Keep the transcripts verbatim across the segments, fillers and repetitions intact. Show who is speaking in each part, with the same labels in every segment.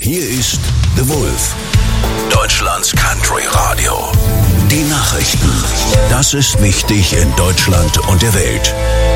Speaker 1: Hier ist The Wolf, Deutschlands Country Radio. Die Nachrichten. Das ist wichtig in Deutschland und der Welt.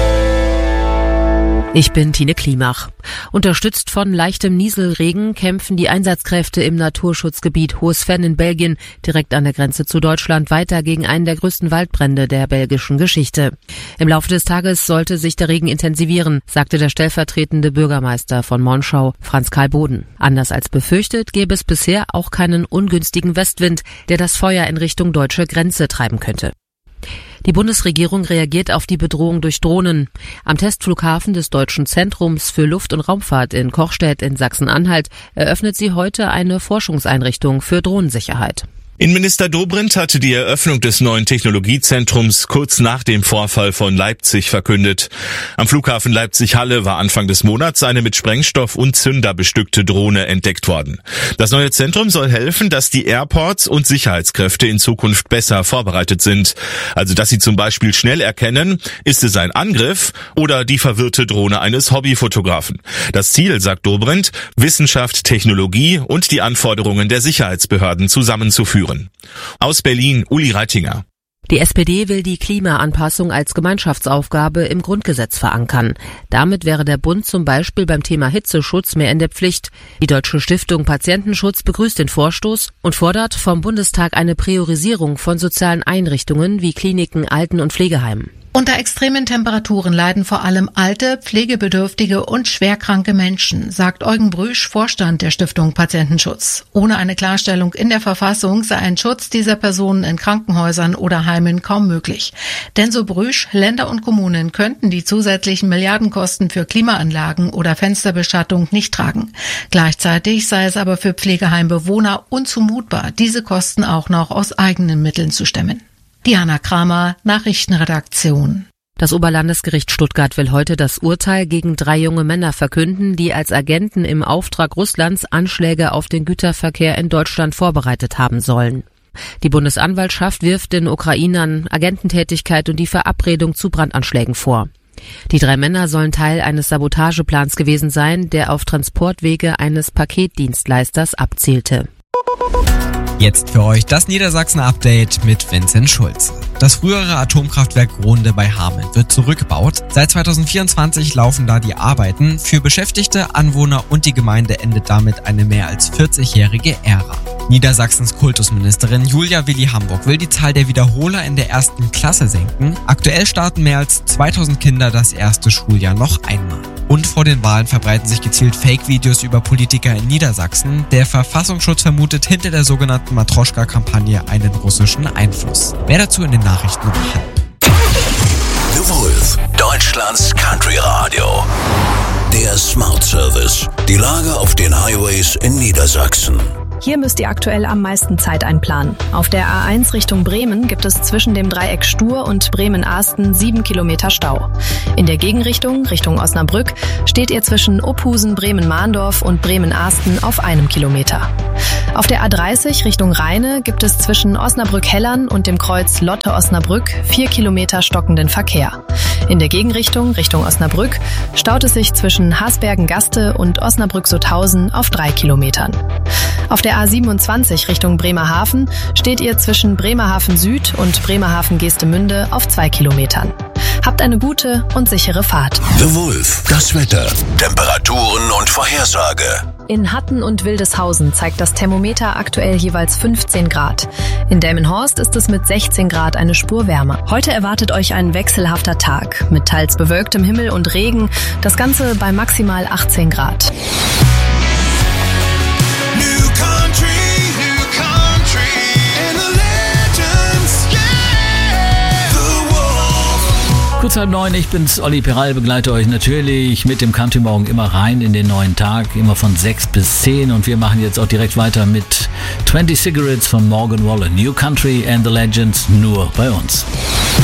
Speaker 2: Ich bin Tine Klimach. Unterstützt von leichtem Nieselregen kämpfen die Einsatzkräfte im Naturschutzgebiet Hohes-Venn in Belgien direkt an der Grenze zu Deutschland weiter gegen einen der größten Waldbrände der belgischen Geschichte. Im Laufe des Tages sollte sich der Regen intensivieren, sagte der stellvertretende Bürgermeister von Monschau, Franz Karl Boden. Anders als befürchtet, gäbe es bisher auch keinen ungünstigen Westwind, der das Feuer in Richtung deutsche Grenze treiben könnte. Die Bundesregierung reagiert auf die Bedrohung durch Drohnen. Am Testflughafen des Deutschen Zentrums für Luft- und Raumfahrt in Kochstedt in Sachsen-Anhalt eröffnet sie heute eine Forschungseinrichtung für Drohnensicherheit.
Speaker 3: Innenminister Dobrindt hatte die Eröffnung des neuen Technologiezentrums kurz nach dem Vorfall von Leipzig verkündet. Am Flughafen Leipzig-Halle war Anfang des Monats eine mit Sprengstoff und Zünder bestückte Drohne entdeckt worden. Das neue Zentrum soll helfen, dass die Airports und Sicherheitskräfte in Zukunft besser vorbereitet sind. Also, dass sie zum Beispiel schnell erkennen, ist es ein Angriff oder die verwirrte Drohne eines Hobbyfotografen. Das Ziel, sagt Dobrindt, Wissenschaft, Technologie und die Anforderungen der Sicherheitsbehörden zusammenzuführen. Aus Berlin, Uli Reitinger.
Speaker 2: Die S P D will die Klimaanpassung als Gemeinschaftsaufgabe im Grundgesetz verankern. Damit wäre der Bund zum Beispiel beim Thema Hitzeschutz mehr in der Pflicht. Die Deutsche Stiftung Patientenschutz begrüßt den Vorstoß und fordert vom Bundestag eine Priorisierung von sozialen Einrichtungen wie Kliniken, Alten- und Pflegeheimen.
Speaker 4: Unter extremen Temperaturen leiden vor allem alte, pflegebedürftige und schwerkranke Menschen, sagt Eugen Brüsch, Vorstand der Stiftung Patientenschutz. Ohne eine Klarstellung in der Verfassung sei ein Schutz dieser Personen in Krankenhäusern oder Heimen kaum möglich. Denn so Brüsch, Länder und Kommunen könnten die zusätzlichen Milliardenkosten für Klimaanlagen oder Fensterbeschattung nicht tragen. Gleichzeitig sei es aber für Pflegeheimbewohner unzumutbar, diese Kosten auch noch aus eigenen Mitteln zu stemmen. Diana Kramer, Nachrichtenredaktion.
Speaker 2: Das Oberlandesgericht Stuttgart will heute das Urteil gegen drei junge Männer verkünden, die als Agenten im Auftrag Russlands Anschläge auf den Güterverkehr in Deutschland vorbereitet haben sollen. Die Bundesanwaltschaft wirft den Ukrainern Agententätigkeit und die Verabredung zu Brandanschlägen vor. Die drei Männer sollen Teil eines Sabotageplans gewesen sein, der auf Transportwege eines Paketdienstleisters abzielte.
Speaker 5: Jetzt für euch das Niedersachsen-Update mit Vincent Schulz. Das frühere Atomkraftwerk Grunde bei Hameln wird zurückgebaut. Seit zweitausendvierundzwanzig laufen da die Arbeiten. Für Beschäftigte, Anwohner und die Gemeinde endet damit eine mehr als vierzigjährige Ära. Niedersachsens Kultusministerin Julia Willi Hamburg will die Zahl der Wiederholer in der ersten Klasse senken. Aktuell starten mehr als zweitausend Kinder das erste Schuljahr noch einmal. Und vor den Wahlen verbreiten sich gezielt Fake-Videos über Politiker in Niedersachsen. Der Verfassungsschutz vermutet hinter der sogenannten Matroschka-Kampagne einen russischen Einfluss. Mehr dazu in den Nachrichten um halb.
Speaker 1: The Wolf, Deutschlands Country Radio. Der Smart Service. Die Lage auf den Highways in Niedersachsen.
Speaker 6: Hier müsst ihr aktuell am meisten Zeit einplanen. Auf der A eins Richtung Bremen gibt es zwischen dem Dreieck Stur und Bremen-Ahsten sieben Kilometer Stau. In der Gegenrichtung, Richtung Osnabrück, steht ihr zwischen Opphusen, Bremen-Mahndorf und Bremen-Ahsten auf einem Kilometer. Auf der A dreißig Richtung Rheine gibt es zwischen Osnabrück-Hellern und dem Kreuz Lotte-Osnabrück vier Kilometer stockenden Verkehr. In der Gegenrichtung, Richtung Osnabrück, staut es sich zwischen Hasbergen-Gaste und Osnabrück-Sutthausen auf drei Kilometern. Auf der A siebenundzwanzig Richtung Bremerhaven steht ihr zwischen Bremerhaven Süd und Bremerhaven Geestemünde auf zwei Kilometern. Habt eine gute und sichere Fahrt.
Speaker 1: The Wolf, das Wetter, Temperaturen und Vorhersage.
Speaker 6: In Hatten und Wildeshausen zeigt das Thermometer aktuell jeweils fünfzehn Grad. In Delmenhorst ist es mit sechzehn Grad eine Spur wärmer. Heute erwartet euch ein wechselhafter Tag mit teils bewölktem Himmel und Regen. Das Ganze bei maximal achtzehn Grad.
Speaker 7: Kurz halb neun, ich bin's, Olli Peral, begleite euch natürlich mit dem Country Morgen immer rein in den neuen Tag, immer von sechs bis zehn, und wir machen jetzt auch direkt weiter mit twenty Cigarettes von Morgan Wallen. New Country and the Legends, nur bei uns.